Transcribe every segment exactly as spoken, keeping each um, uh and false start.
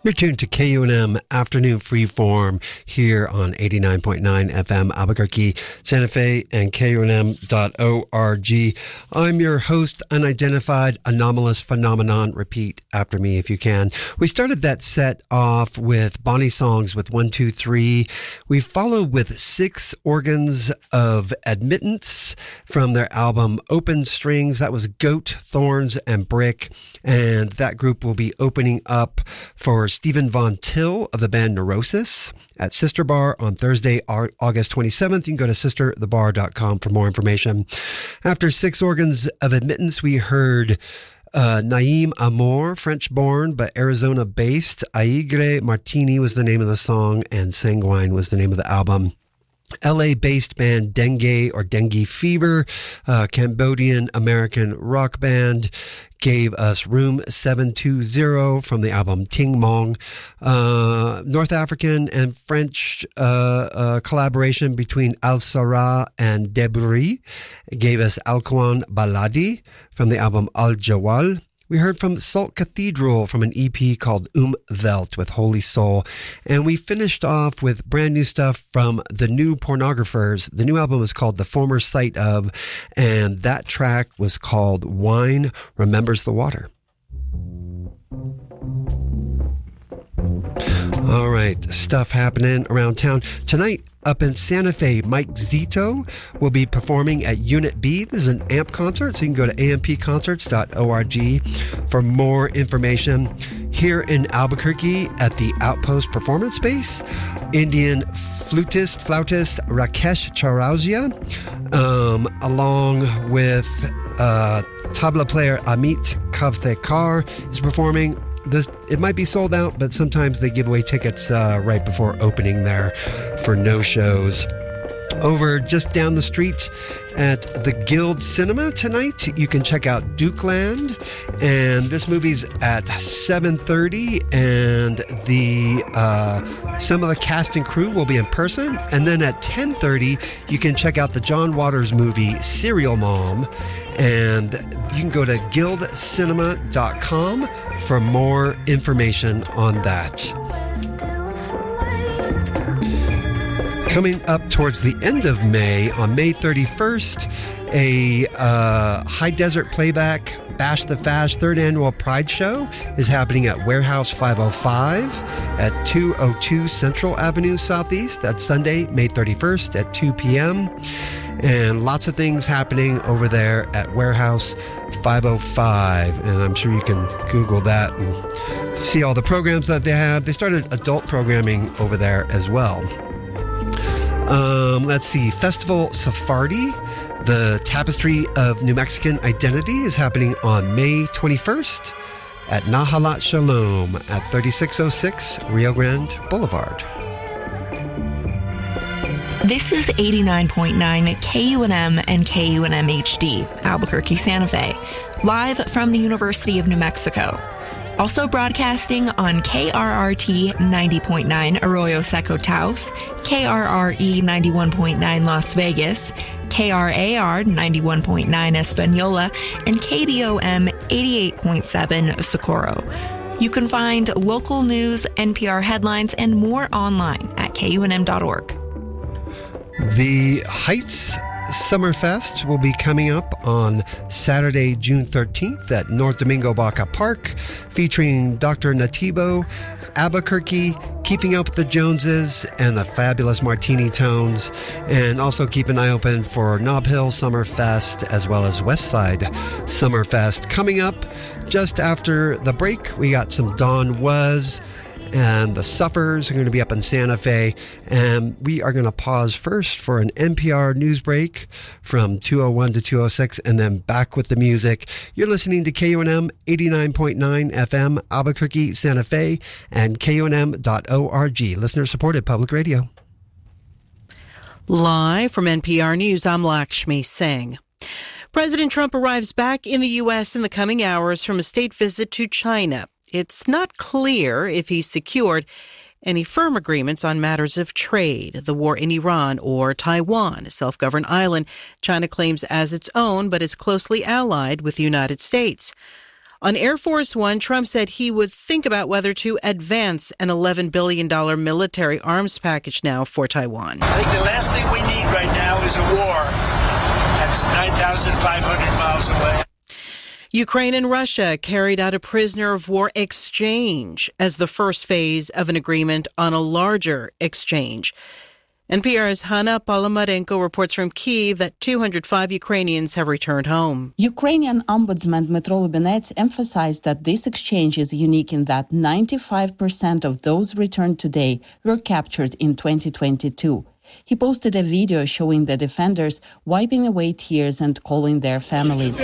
You're tuned to K U N M Afternoon Freeform here on eighty-nine point nine F M Albuquerque, Santa Fe, and K U N M dot org. I'm your host, Unidentified Anomalous Phenomenon. Repeat after me if you can. We started that set off with Bonnie Songs with one two three. We followed with Six Organs of Admittance from their album Open Strings. That was Goat, Thorns, and Brick. And that group will be opening up for Stephen Von Till of the band Neurosis at Sister Bar on Thursday, August twenty-seventh. You can go to sister the bar dot com for more information. After Six Organs of Admittance, we heard uh, Naim Amour, French-born but Arizona-based. Aigre Martini was the name of the song, and Sanguine was the name of the album. L A-based band Dengue or Dengue Fever, uh, Cambodian-American rock band, gave us Room seven two zero from the album Ting Mong. Uh, North African and French uh, uh, collaboration between Al Sarah and Debris gave us Alkwan Baladi from the album Al Jawal. We heard from Salt Cathedral from an E P called Um Welt with Holy Soul. And we finished off with brand new stuff from the New Pornographers. The new album is called The Former Sight Of, and that track was called Wine Remembers the Water. All right, stuff happening around town. Tonight, up in Santa Fe, Mike Zito will be performing at Unit B. This is an A M P concert, so you can go to A M P concerts dot org for more information. Here in Albuquerque at the Outpost Performance Space, Indian flutist, flautist Rakesh Chaurasia, um, along with uh, tabla player Amit Kavthekar is performing. This, it might be sold out, but sometimes they give away tickets uh, right before opening there for no shows. Over just down the street at the Guild Cinema tonight, you can check out Dukeland, and this movie's at seven thirty, and the uh, some of the cast and crew will be in person, and then at ten thirty, you can check out the John Waters movie Serial Mom, and you can go to guild cinema dot com for more information on that. Coming up towards the end of May, on May thirty-first, a uh, High Desert Playback Bash the Fash third annual Pride Show is happening at Warehouse five oh five at two oh two Central Avenue Southeast. That's Sunday, May thirty-first at two p.m. And lots of things happening over there at Warehouse five oh five. And I'm sure you can Google that and see all the programs that they have. They started adult programming over there as well. Um, let's see, Festival Sephardi, the Tapestry of New Mexican Identity, is happening on May twenty-first at Nahalat Shalom at thirty-six oh six Rio Grande Boulevard. This is eighty-nine point nine K U N M and K U N M H D, Albuquerque, Santa Fe, live from the University of New Mexico. Also broadcasting on K R R T ninety point nine Arroyo Seco Taos, K R R E ninety-one point nine Las Vegas, K R A R ninety-one point nine Espanola, and K B O M eighty-eight point seven Socorro. You can find local news, N P R headlines, and more online at K U N M dot org. The Heights Summerfest will be coming up on Saturday, June thirteenth at North Domingo Baca Park, featuring Doctor Nativo, Albuquerque, Keeping Up with the Joneses, and the Fabulous Martini Tones. And also keep an eye open for Nob Hill Summerfest as well as Westside Summerfest. Coming up just after the break, we got some Dawn Was, and the Suffers are going to be up in Santa Fe. And we are going to pause first for an N P R news break from two oh one to two oh six, and then back with the music. You're listening to K U N M eighty-nine point nine F M, Albuquerque, Santa Fe, and K U N M dot org. Listener-supported public radio. Live from N P R News, I'm Lakshmi Singh. President Trump arrives back in the U S in the coming hours from a state visit to China. It's not clear if he's secured any firm agreements on matters of trade, the war in Iran, or Taiwan, a self-governed island China claims as its own but is closely allied with the United States. On Air Force One, Trump said he would think about whether to advance an eleven billion dollars military arms package now for Taiwan. I think the last thing we need right now is a war that's nine thousand five hundred miles away. Ukraine and Russia carried out a prisoner of war exchange as the first phase of an agreement on a larger exchange. N P R's Hanna Palomarenko reports from Kyiv that two hundred five Ukrainians have returned home. Ukrainian Ombudsman Dmytro Lubinets emphasized that this exchange is unique in that ninety-five percent of those returned today were captured in twenty twenty-two. He posted a video showing the defenders wiping away tears and calling their families.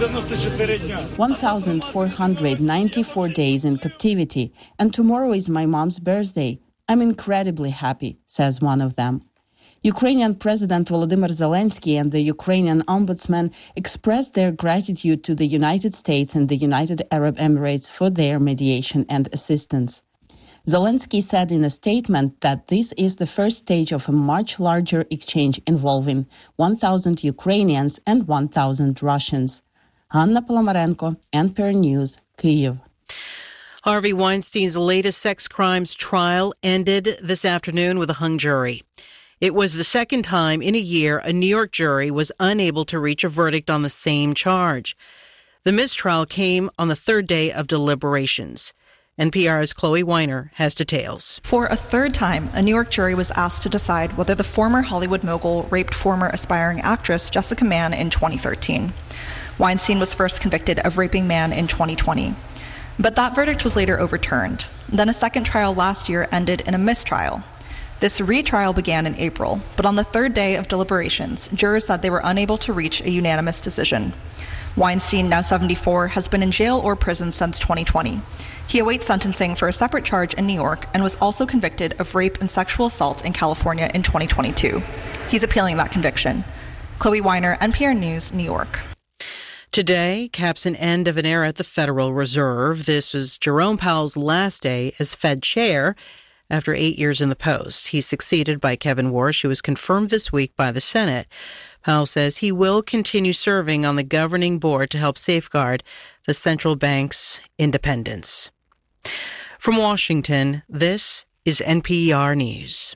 one thousand four hundred ninety-four days in captivity, and tomorrow is my mom's birthday. I'm incredibly happy, says one of them. Ukrainian President Volodymyr Zelensky and the Ukrainian Ombudsman expressed their gratitude to the United States and the United Arab Emirates for their mediation and assistance. Zelensky said in a statement that this is the first stage of a much larger exchange involving one thousand Ukrainians and one thousand Russians. Hanna Palomarenko, N P R News, Kyiv. Harvey Weinstein's latest sex crimes trial ended this afternoon with a hung jury. It was the second time in a year a New York jury was unable to reach a verdict on the same charge. The mistrial came on the third day of deliberations. N P R's Chloe Weiner has details. For a third time, a New York jury was asked to decide whether the former Hollywood mogul raped former aspiring actress Jessica Mann in twenty thirteen. Weinstein was first convicted of raping Mann in twenty twenty. But that verdict was later overturned. Then a second trial last year ended in a mistrial. This retrial began in April, but on the third day of deliberations, jurors said they were unable to reach a unanimous decision. Weinstein, now seventy-four, has been in jail or prison since twenty twenty. He awaits sentencing for a separate charge in New York and was also convicted of rape and sexual assault in California in twenty twenty-two. He's appealing that conviction. Chloe Weiner, N P R News, New York. Today caps an end of an era at the Federal Reserve. This was Jerome Powell's last day as Fed chair after eight years in the post. He's succeeded by Kevin Warsh, who was confirmed this week by the Senate. Powell says he will continue serving on the governing board to help safeguard the central bank's independence. From Washington, this is N P R News.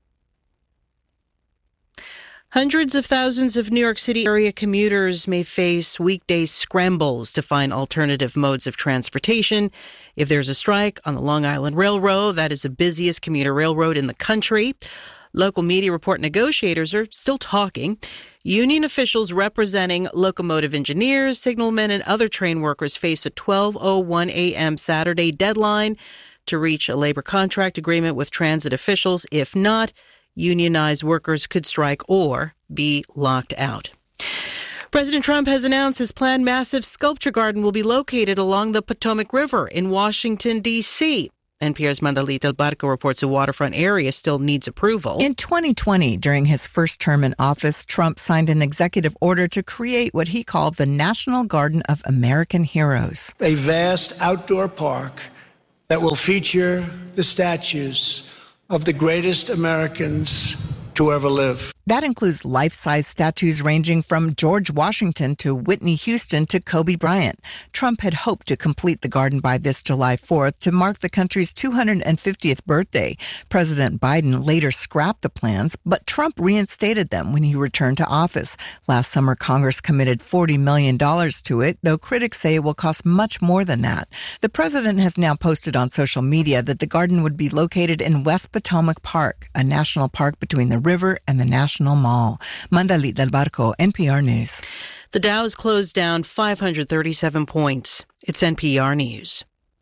Hundreds of thousands of New York City area commuters may face weekday scrambles to find alternative modes of transportation if there's a strike on the Long Island Railroad. That is the busiest commuter railroad in the country. Local media report negotiators are still talking. Union officials representing locomotive engineers, signalmen, and other train workers face a twelve oh one a.m. Saturday deadline to reach a labor contract agreement with transit officials. If not, unionized workers could strike or be locked out. President Trump has announced his planned massive sculpture garden will be located along the Potomac River in Washington, D C N P R's Mandalit Del Barco reports the waterfront area still needs approval. In twenty twenty, during his first term in office, Trump signed an executive order to create what he called the National Garden of American Heroes. A vast outdoor park that will feature the statues of the greatest Americans to ever live. That includes life-size statues ranging from George Washington to Whitney Houston to Kobe Bryant. Trump had hoped to complete the garden by this July fourth to mark the country's two hundred fiftieth birthday. President Biden later scrapped the plans, but Trump reinstated them when he returned to office. Last summer, Congress committed forty million dollars to it, though critics say it will cost much more than that. The president has now posted on social media that the garden would be located in West Potomac Park, a national park between the river and the National Mall. Mandalit Del Barco, N P R News. The Dow's closed down five hundred thirty-seven points. It's N P R News.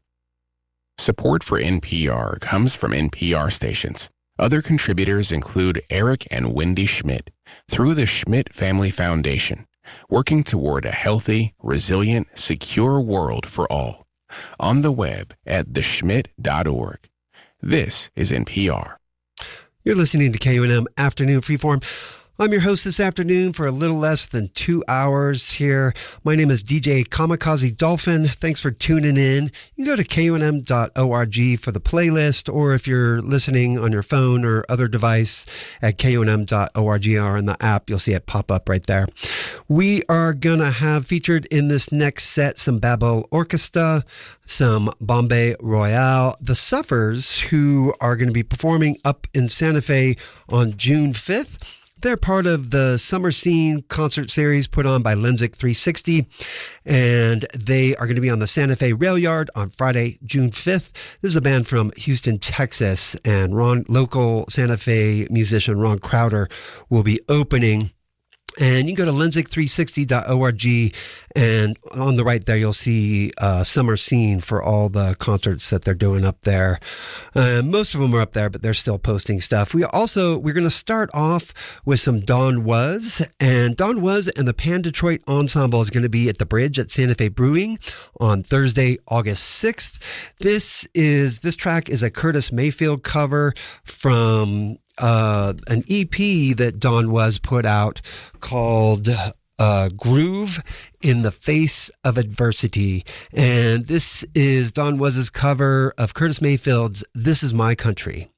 Support for N P R comes from N P R stations. Other contributors include Eric and Wendy Schmidt through the Schmidt Family Foundation, working toward a healthy, resilient, secure world for all. On the web at the schmidt dot org. This is N P R. You're listening to K U N M Afternoon Freeform. I'm your host this afternoon for a little less than two hours here. My name is D J Kamikaze Dolphin. Thanks for tuning in. You can go to K U N M dot org for the playlist, or if you're listening on your phone or other device at K U N M dot org or in the app, you'll see it pop up right there. We are going to have featured in this next set some Babel Orchestra, some Bombay Royale, the Suffers, who are going to be performing up in Santa Fe on June fifth. They're part of the Summer Scene concert series put on by Lensic three sixty, and they are going to be on the Santa Fe Rail Yard on Friday, June fifth. This is a band from Houston, Texas, and Ron, local Santa Fe musician Ron Crowder will be opening. And you can go to lensic three sixty dot org, and on the right there, you'll see uh, Summer Scene for all the concerts that they're doing up there. Uh, most of them are up there, but they're still posting stuff. We also, we're going to start off with some Don Was, and Don Was and the Pan Detroit Ensemble is going to be at the Bridge at Santa Fe Brewing on Thursday, August sixth. This is, this track is a Curtis Mayfield cover from Uh, an E P that Don Was put out called uh, Groove in the Face of Adversity. And this is Don Was's cover of Curtis Mayfield's This Is My Country.